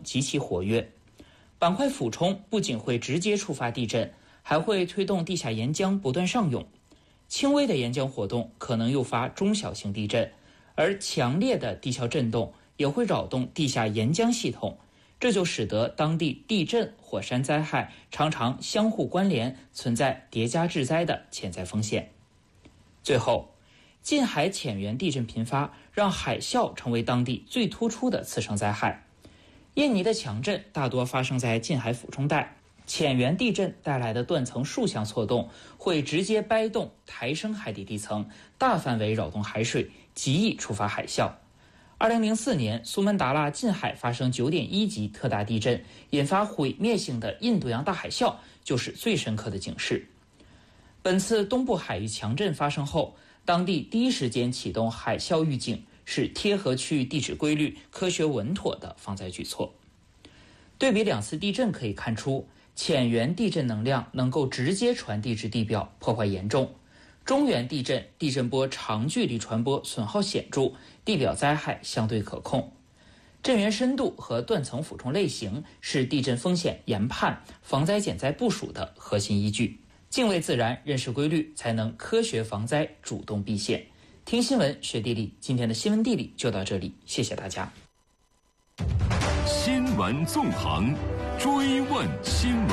极其活跃。板块俯冲不仅会直接触发地震，还会推动地下岩浆不断上涌。轻微的岩浆活动可能诱发中小型地震，而强烈的地壳震动也会扰动地下岩浆系统，这就使得当地地震、火山灾害常常相互关联，存在叠加致灾的潜在风险。最后，近海浅源地震频发，让海啸成为当地最突出的次生灾害。印尼的强震大多发生在近海俯冲带，浅源地震带来的断层竖向错动会直接掰动抬升海底地层，大范围扰动海水，极易触发海啸。2004年，苏门答腊近海发生9.1级特大地震，引发毁灭性的印度洋大海啸，就是最深刻的警示。本次东部海域强震发生后，当地第一时间启动海啸预警，是贴合区域地质规律、科学稳妥的防灾举措。对比两次地震可以看出，浅源地震能量能够直接传递至地表，破坏严重；中源地震地震波长距离传播，损耗显著，地表灾害相对可控。震源深度和断层俯冲类型是地震风险研判、防灾减灾部署的核心依据。敬畏自然，认识规律，才能科学防灾，主动避险。听新闻学地理，今天的新闻地理就到这里，谢谢大家。 新闻纵横，追问新闻。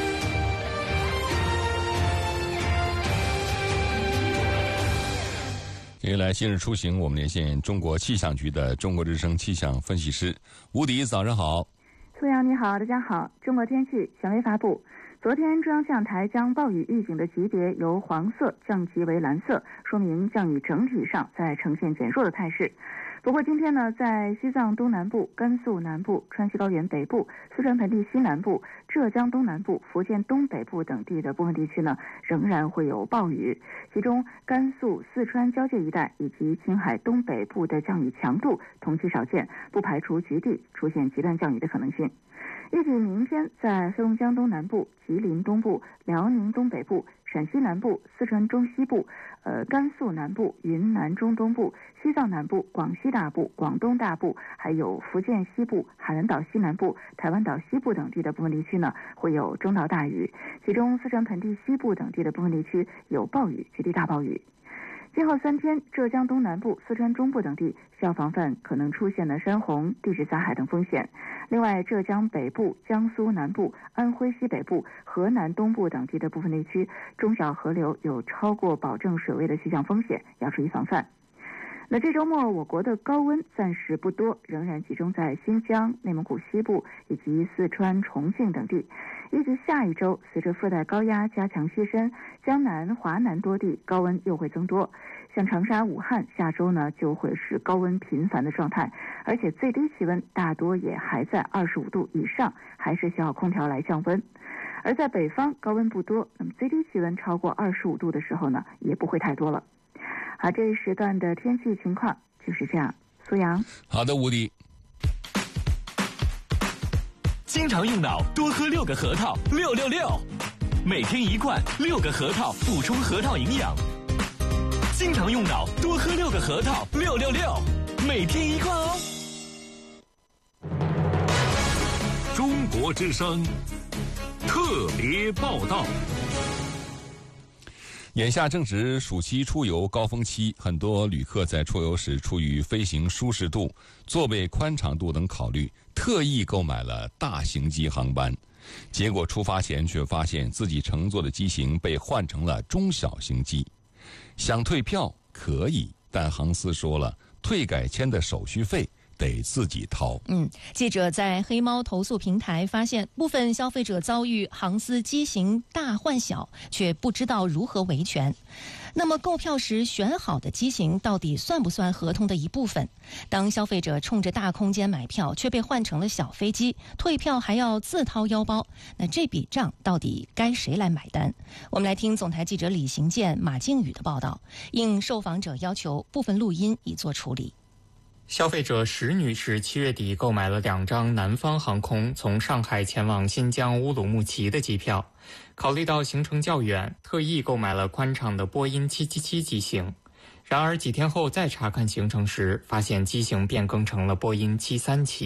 接下来，今日出行，我们连线中国气象局的中国之声气象分析师吴迪，早上好。 苏阳你好，大家好。中国天气权威发布，昨天中央气象台将暴雨预警的级别由黄色降级为蓝色，说明降雨整体上在呈现减弱的态势。不过今天呢，在西藏东南部、甘肃南部、川西高原北部、四川盆地西南部、浙江东南部、福建东北部等地的部分地区呢，仍然会有暴雨。其中甘肃、四川交界一带以及青海东北部的降雨强度同期少见，不排除局地出现极端降雨的可能性。预计明天在黑龙江东南部、吉林东部、辽宁东北部、陕西南部、四川中西部、甘肃南部、云南中东部、西藏南部、广西大部、广东大部，还有福建西部、海南岛西南部、台湾岛西部等地的部分地区呢，会有中到大雨，其中四川盆地西部等地的部分地区有暴雨，局地大暴雨。今后3天，浙江东南部、四川中部等地需要防范可能出现的山洪、地质灾害等风险。另外，浙江北部、江苏南部、安徽西北部、河南东部等地的部分地区，中小河流有超过保证水位的气象风险，要注意防范。那这周末我国的高温暂时不多，仍然集中在新疆、内蒙古西部以及四川、重庆等地。预计下一周，随着热带高压加强西伸，江南、华南多地高温又会增多。像长沙、武汉，下周呢就会是高温频繁的状态，而且最低气温大多也还在25度以上，还是需要空调来降温。而在北方高温不多，那么最低气温超过25度的时候呢，也不会太多了。好，这一时段的天气情况就是这样。苏阳， 好的，吴迪。 经常用脑，多喝6个核桃，666，每天1罐，6个核桃补充核桃营养。经常用脑，多喝6个核桃，666，每天1罐哦。 中国之声特别报道。眼下正值暑期出游高峰期，很多旅客在出游时出于飞行舒适度、座位宽敞度等考虑，特意购买了大型机航班，结果出发前却发现自己乘坐的机型被换成了中小型机。想退票可以，但航司说了，退改签的手续费得自己掏。 记者在黑猫投诉平台发现，部分消费者遭遇航司机型大换小，却不知道如何维权。那么购票时选好的机型到底算不算合同的一部分？当消费者冲着大空间买票，却被换成了小飞机，退票还要自掏腰包，那这笔账到底该谁来买单？我们来听总台记者李行健、马靖宇的报道。应受访者要求，部分录音已作处理。 消费者石女士7月底购买了2张南方航空从上海前往新疆乌鲁木齐的机票，考虑到行程较远，特意购买了宽敞的波音777机型。然而几天后再查看行程时，发现机型变更成了波音737。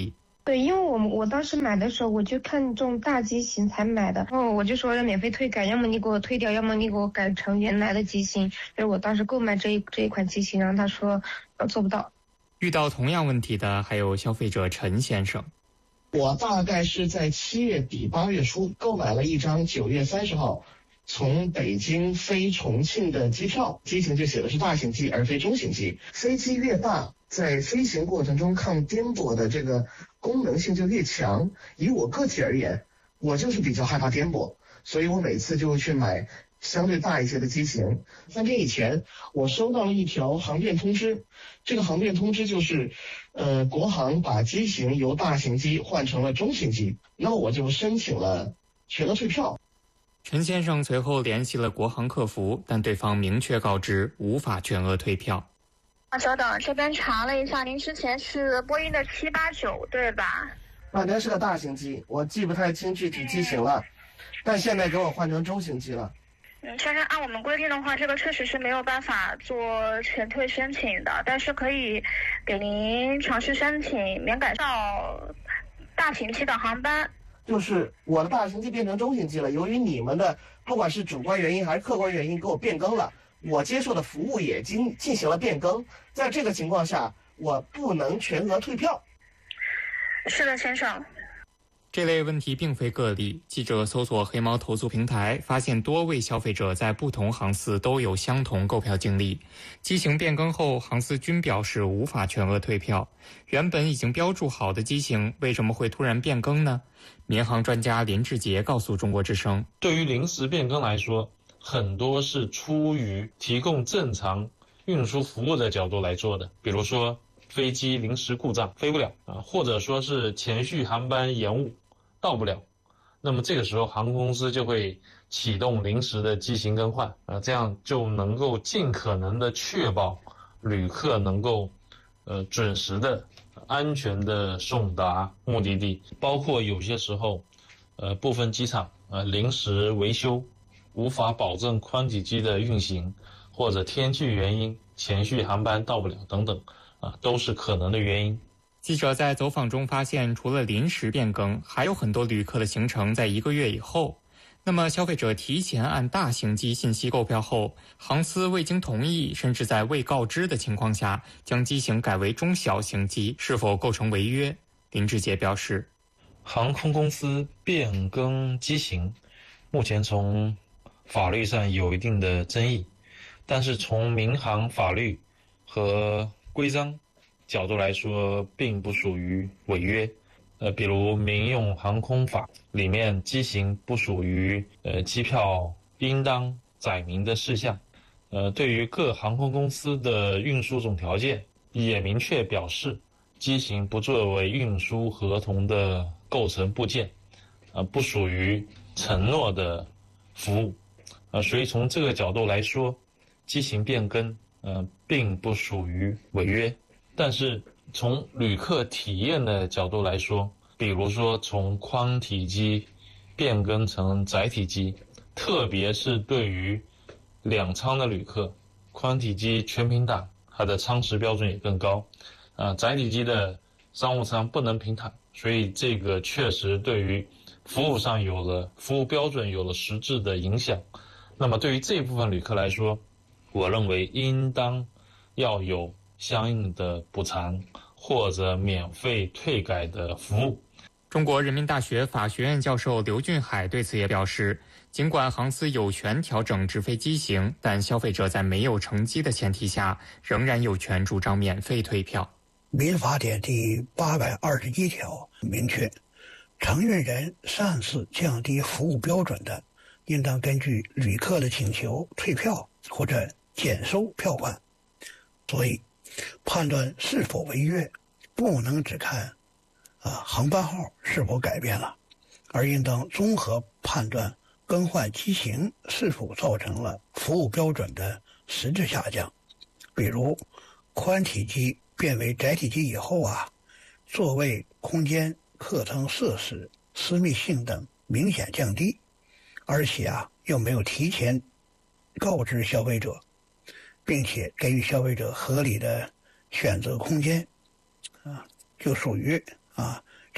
对，因为我当时买的时候我就看中大机型才买的，然后我就说要免费退改，要么你给我退掉，要么你给我改成原来的机型。就是我当时购买这一款机型，然后他说做不到。 遇到同样问题的还有消费者陈先生。 我大概是在7月底8月初购买了一张9月30号从北京飞重庆的机票，机型就写的是大型机而非中型机。飞机越大，在飞行过程中抗颠簸的这个功能性就越强。以我个体而言，我就是比较害怕颠簸，所以我每次就会去买相对大一些的机型。3天以前，我收到了一条航便通知，这个航便通知就是，国航把机型由大型机换成了中型机，那我就申请了全额退票。 陈先生随后联系了国航客服，但对方明确告知无法全额退票。 稍等，这边查了一下，您之前是波音的789对吧？ 那是个大型机，我记不太清具体机型了，但现在给我换成中型机了。 先生，按我们规定的话，这个确实是没有办法做全退申请的，但是可以给您尝试申请免改到大型机的航班。 就是我的大型机变成中型机了，由于你们的不管是主观原因还是客观原因给我变更了，我接受的服务也进行了变更，在这个情况下，我不能全额退票。 是的，先生。 这类问题并非个例，记者搜索黑猫投诉平台，发现多位消费者在不同航司都有相同购票经历。机型变更后，航司均表示无法全额退票。原本已经标注好的机型，为什么会突然变更呢？民航专家林志杰告诉中国之声， 对于临时变更来说，很多是出于提供正常运输服务的角度来做的，比如说飞机临时故障飞不了或者说是前续航班延误到不了，那么这个时候航空公司就会启动临时的机型更换这样就能够尽可能的确保旅客能够准时的安全的送达目的地。包括有些时候部分机场临时维修无法保证宽体机的运行，或者天气原因前续航班到不了等等都是可能的原因。 记者在走访中发现，除了临时变更，还有很多旅客的行程在1个月以后。那么消费者提前按大型机信息购票后，航司未经同意，甚至在未告知的情况下将机型改为中小型机，是否构成违约？林志杰表示， 航空公司变更机型目前从法律上有一定的争议，但是从民航法律和规章角度来说并不属于违约。比如民用航空法里面机型不属于机票应当载明的事项。对于各航空公司的运输总条件也明确表示，机型不作为运输合同的构成部件，不属于承诺的服务。所以从这个角度来说，机型变更并不属于违约。但是从旅客体验的角度来说，比如说从宽体机变更成窄体机，特别是对于两舱的旅客，宽体机全平躺，它的舱时标准也更高，窄体机的商务舱不能平躺，所以这个确实对于服务标准有了实质的影响。那么对于这部分旅客来说，我认为应当要有相应的补偿或者免费退改的服务。 中国人民大学法学院教授刘俊海对此也表示，尽管航司有权调整直飞机型，但消费者在没有乘机的前提下，仍然有权主张免费退票。 民法典第821条明确，承运人擅自降低服务标准的，应当根据旅客的请求退票或者减收票款。所以判断是否违约，不能只看航班号是否改变了，而应当综合判断更换机型是否造成了服务标准的实质下降。比如宽体机变为窄体机以后座位空间、客舱设施、私密性等明显降低，而且又没有提前告知消费者，并且给予消费者合理的选择空间，就属于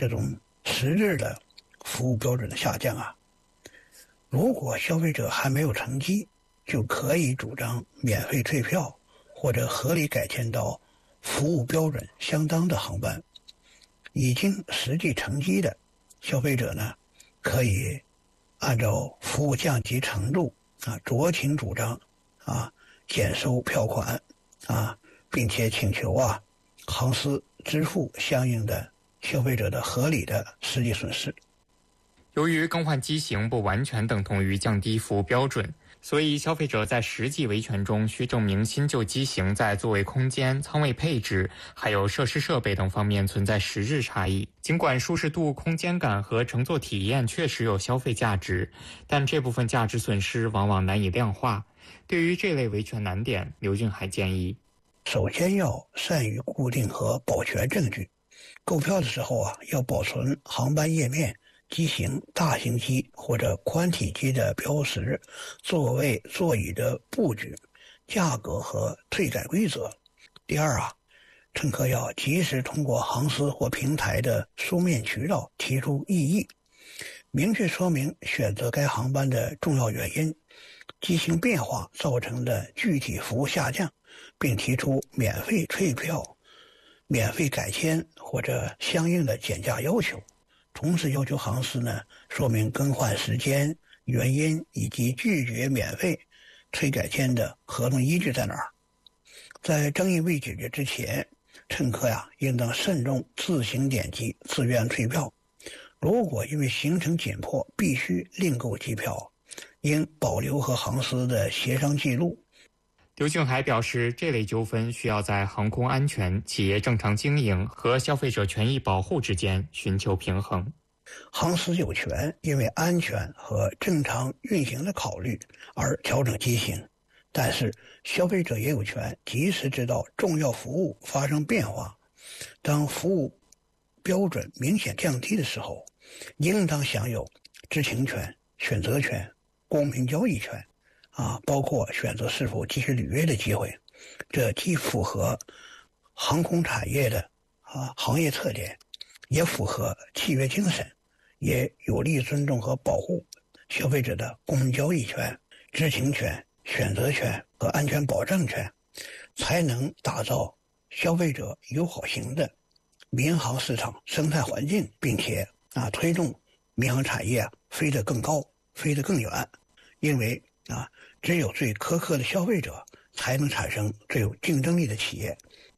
这种实质的服务标准的下降啊。如果消费者还没有成机，就可以主张免费退票或者合理改签到服务标准相当的航班。已经实际成机的消费者呢，可以按照服务降级程度酌情主张减收票款并且请求航司支付相应的消费者的合理的实际损失。 由于更换机型不完全等同于降低服务标准，所以消费者在实际维权中需证明新旧机型在座位空间、舱位配置还有设施设备等方面存在实质差异。尽管舒适度、空间感和乘坐体验确实有消费价值，但这部分价值损失往往难以量化。对于这类维权难点，刘俊海建议， 首先要善于固定和保全证据。购票的时候要保存航班页面、机型、大型机或者宽体机的标识、座位、座椅的布局、价格和退改规则。第二乘客要及时通过航司或平台的书面渠道提出异议，明确说明选择该航班的重要原因、机型变化造成的具体服务下降，并提出免费退票、免费改签或者相应的减价要求。同时要求航司呢说明更换时间、原因以及拒绝免费退改签的合同依据在哪儿。在争议未解决之前，乘客应当慎重自行点击自愿退票。如果因为行程紧迫必须另购机票，应保留和航司的协商记录。 刘俊海表示，这类纠纷需要在航空安全、企业正常经营和消费者权益保护之间寻求平衡。 航司有权因为安全和正常运行的考虑而调整机型，但是消费者也有权及时知道重要服务发生变化。当服务标准明显降低的时候，应当享有知情权、选择权、公平交易权包括选择是否继续履约的机会。这既符合航空产业的行业特点，也符合契约精神，也有利尊重和保护消费者的公平交易权、知情权、选择权和安全保障权，才能打造消费者友好型的民航市场生态环境，并且推动民航产业飞得更高、飞得更远。因为只有最苛刻的消费者，才能产生最有竞争力的企业。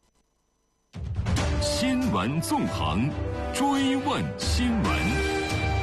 新闻纵横，追问新闻。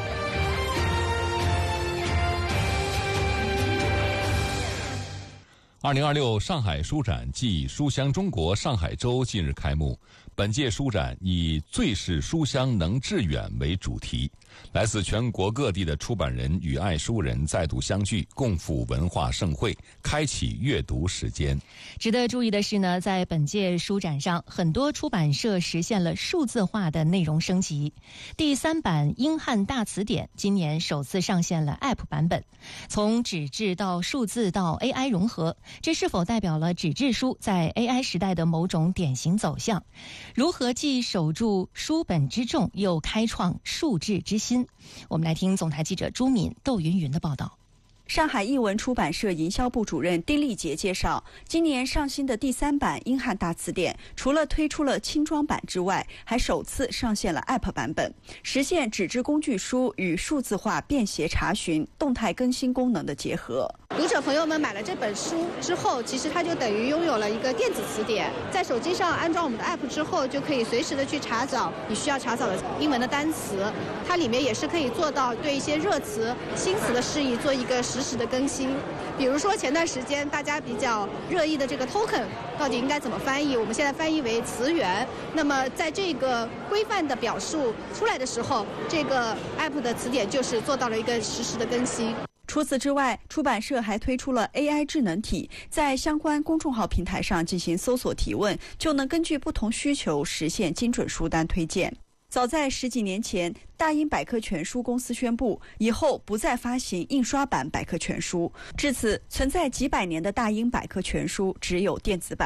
2026上海书展暨书香中国上海周近日开幕。本届书展以最是书香能致远为主题，来自全国各地的出版人与爱书人再度相聚，共赴文化盛会，开启阅读时间。 值得注意的是呢，在本届书展上，很多出版社实现了数字化的内容升级。第3版英汉大词典今年首次上线了 App 版本，从纸质到数字到 AI 融合，这是否代表了纸质书在 AI 时代的某种典型走向？如何既守住书本之重，又开创数字之新？我们来听总台记者朱敏、窦云云的报道。 上海译文出版社营销部主任丁立杰介绍，今年上新的第3版英汉大词典，除了推出了轻装版之外，还首次上线了 App 版本，实现纸质工具书与数字化便携查询、动态更新功能的结合。 读者朋友们买了这本书之后，其实它就等于拥有了一个电子词典，在手机上安装我们的 App 之后，就可以随时的去查找你需要查找的英文的单词。它里面也是可以做到对一些热词、新词的释义做一个实时的更新。比如说前段时间大家比较热议的这个 token 到底应该怎么翻译，我们现在翻译为词源。那么在这个规范的表述出来的时候，这个 App 的词典就是做到了一个实时的更新。 除此之外，出版社还推出了 AI 智能体，在相关公众号平台上进行搜索提问，就能根据不同需求实现精准书单推荐。早在10几年前，大英百科全书公司宣布，以后不再发行印刷版百科全书。至此，存在几百年的大英百科全书只有电子版。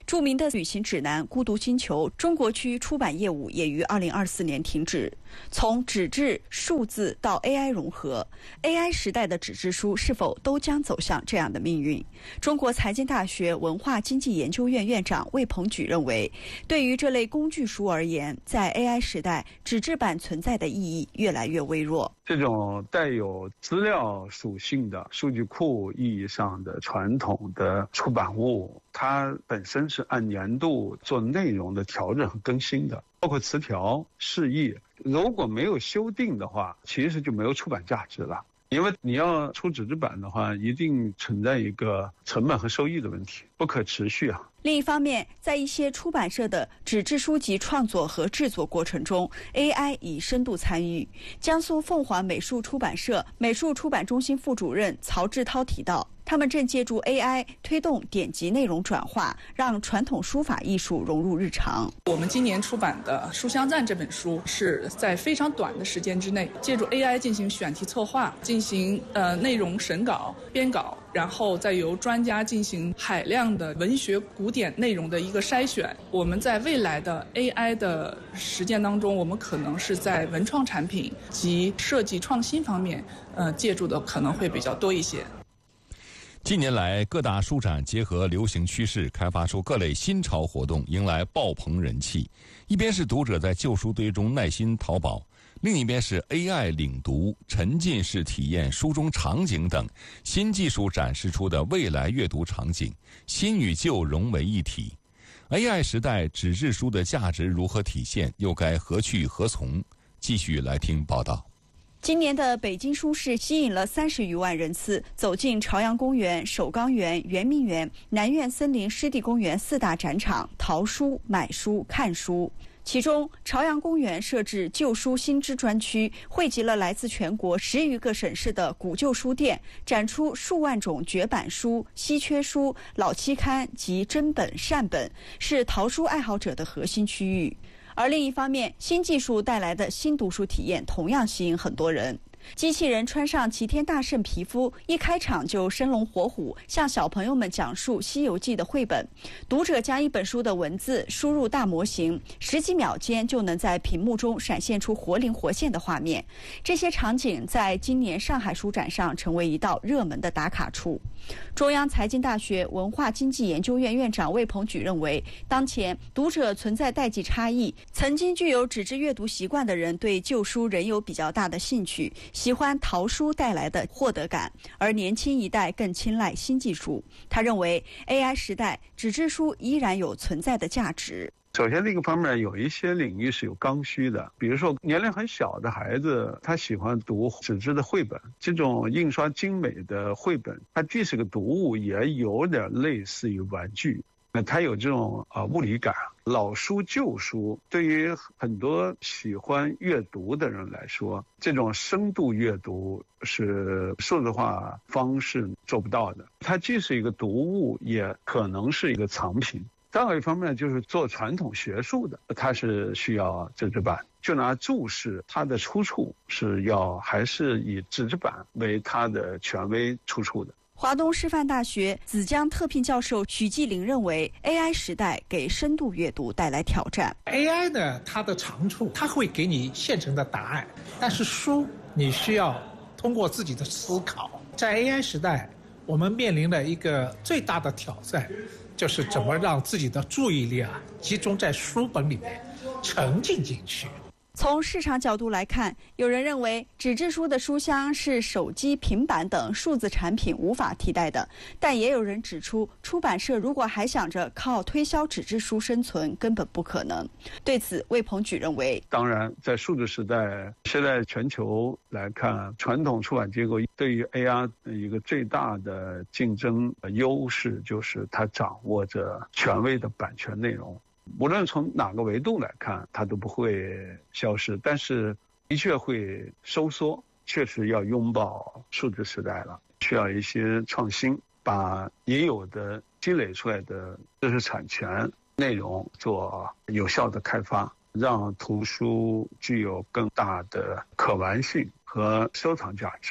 著名的旅行指南《孤独星球》中国区出版业务也于2024年停止。从纸质、数字到 AI 融合 ，AI 时代的纸质书是否都将走向这样的命运？中国财经大学文化经济研究院院长魏鹏举认为，对于这类工具书而言，在 AI 时代，纸质版存在的意义越来越微弱。 这种带有资料属性的数据库意义上的传统的出版物，它本身是按年度做内容的调整和更新的，包括词条、释义，如果没有修订的话，其实就没有出版价值了。因为你要出纸质版的话，一定存在一个成本和收益的问题，不可持续啊。 另一方面，在一些出版社的纸质书籍创作和制作过程中 ，AI 已深度参与。江苏凤凰美术出版社美术出版中心副主任曹志涛提到，他们正借助 AI 推动典籍内容转化，让传统书法艺术融入日常。 我们今年出版的《书香赞》这本书是在非常短的时间之内，借助 AI 进行选题策划，进行内容审稿、编稿，然后再由专家进行海量的文学古典内容的一个筛选。我们在未来的 AI 的实践当中，我们可能是在文创产品及设计创新方面，借助的可能会比较多一些。 近年来，各大书展结合流行趋势，开发出各类新潮活动，迎来爆棚人气。一边是读者在旧书堆中耐心淘宝，另一边是 AI 领读、沉浸式体验书中场景等新技术展示出的未来阅读场景，新与旧融为一体。AI 时代纸质书的价值如何体现，又该何去何从？继续来听报道。 今年的北京书市吸引了30余万人次走进朝阳公园、首钢园、圆明园、南苑森林湿地公园4大展场，淘书、买书、看书。其中，朝阳公园设置旧书新知专区，汇集了来自全国10余个省市的古旧书店，展出数万种绝版书、稀缺书、老期刊及真本善本，是淘书爱好者的核心区域。而另一方面，新技术带来的新读书体验同样吸引很多人。机器人穿上齐天大圣皮肤，一开场就生龙活虎，向小朋友们讲述《西游记》的绘本。读者将一本书的文字输入大模型，10几秒间就能在屏幕中闪现出活灵活现的画面。这些场景在今年上海书展上成为一道热门的打卡处。中央财经大学文化经济研究院院长魏鹏举认为，当前读者存在代际差异，曾经具有纸质阅读习惯的人对旧书仍有比较大的兴趣，喜欢淘书带来的获得感，而年轻一代更青睐新技术。他认为 AI 时代纸质书依然有存在的价值。 首先，这个方面有一些领域是有刚需的，比如说年龄很小的孩子，他喜欢读纸质的绘本，这种印刷精美的绘本，它既是个读物，也有点类似于玩具。它有这种物理感。老书旧书对于很多喜欢阅读的人来说，这种深度阅读是数字化方式做不到的。它既是一个读物，也可能是一个藏品。再有一方面就是做传统学术的，它是需要纸质版。就拿注释，它的出处是还是以纸质版为它的权威出处的。 华东师范大学紫江特聘教授许继林认为 ，AI 时代给深度阅读带来挑战。 AI 呢，它的长处，它会给你现成的答案，但是书你需要通过自己的思考。在 AI 时代，我们面临的一个最大的挑战，就是怎么让自己的注意力集中在书本里面，沉浸进去。 从市场角度来看，有人认为纸质书的书香是手机、平板等数字产品无法替代的，但也有人指出，出版社如果还想着靠推销纸质书生存，根本不可能。对此，魏鹏举认为， 当然，在数字时代，现在全球来看，传统出版机构对于 AI 的一个最大的竞争优势，就是它掌握着权威的版权内容。无论从哪个维度来看，它都不会消失，但是的确会收缩，确实要拥抱数字时代了，需要一些创新，把已有的积累出来的知识产权内容做有效的开发，让图书具有更大的可玩性和收藏价值。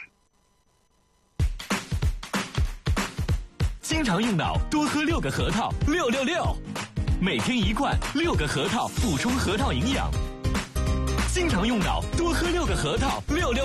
经常用脑，多喝6个核桃，666。 每天1罐，6个核桃补充核桃营养。经常用脑，多喝6个核桃，666。